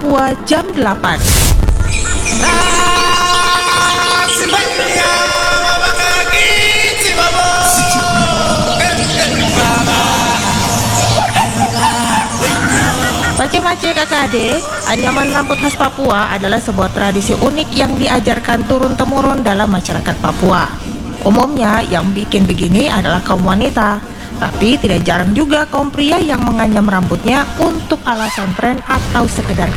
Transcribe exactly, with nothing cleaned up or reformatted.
Papua jam delapan. Mace-mace kakak adik, anyaman rambut khas Papua adalah sebuah tradisi unik yang diajarkan turun-temurun dalam masyarakat Papua. Umumnya yang bikin begini adalah kaum wanita, tapi tidak jarang juga kaum pria yang menganyam rambutnya untuk alasan tren atau sekedar